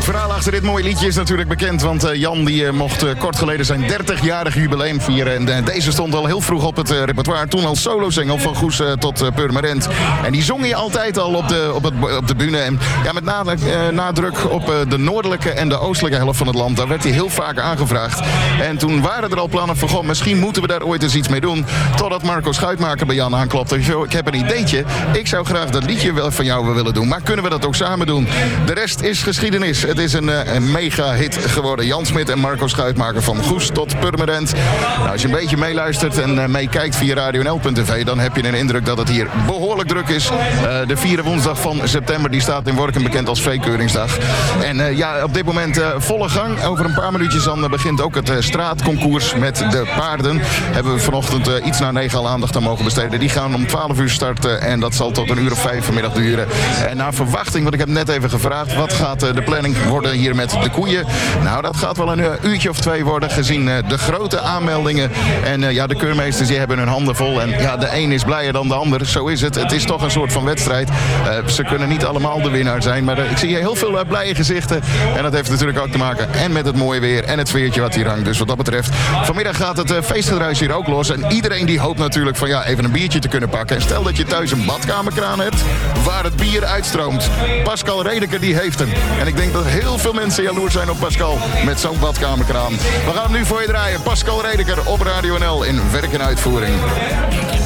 Het verhaal achter dit mooie liedje is natuurlijk bekend, want Jan die mocht kort geleden zijn 30-jarig jubileum vieren. En deze stond al heel vroeg op het repertoire, toen als solozengel van Goes tot Purmerend. En die zong hij altijd al op de bühne. En ja, met nadruk op de noordelijke en de oostelijke helft van het land. Daar werd hij heel vaak aangevraagd. En toen waren er al plannen van, goh, misschien moeten we daar ooit eens iets mee doen. Totdat Marco Schuitmaker bij Jan aanklopte. Ik heb een ideetje. Ik zou graag dat liedje wel van jou willen doen. Maar kunnen we dat ook samen doen? De rest is geschiedenis. Het is een mega hit geworden. Jan Smit en Marco Schuitmaker van Goes tot Purmerend. Nou, als je een beetje meeluistert en meekijkt via radionl.tv, dan heb je een indruk dat het hier behoorlijk druk is. De 4e woensdag van september die staat in Workum bekend als Veekeuringsdag. En ja, op dit moment volle gang. Over een paar minuutjes dan begint ook het straatconcours met de paarden. Hebben we vanochtend iets na 9 al aandacht aan mogen besteden. Die gaan om 12 uur starten en dat zal tot 1 uur of 5 vanmiddag duren. En naar verwachting, want ik heb net even gevraagd, wat gaat de planning worden hier met de koeien? Nou, dat gaat wel een uurtje of 2 worden, gezien de grote aanmeldingen. En ja, de keurmeesters die hebben hun handen vol. En ja, de een is blijer dan de ander. Zo is het. Het is toch een soort van wedstrijd. Ze kunnen niet allemaal de winnaar zijn. Maar ik zie hier heel veel blije gezichten. En dat heeft natuurlijk ook te maken en met het mooie weer en het sfeertje wat hier hangt. Dus wat dat betreft, vanmiddag gaat het feestgedruis hier ook los. En iedereen die hoopt natuurlijk van ja, even een biertje te kunnen pakken. En stel dat je thuis een badkamerkraan hebt waar het bier uitstroomt. Pascal Redeker die heeft hem. En ik denk dat heel veel mensen jaloers zijn op Pascal met zo'n badkamerkraan. We gaan hem nu voor je draaien. Pascal Redeker op Radio NL in werk en uitvoering.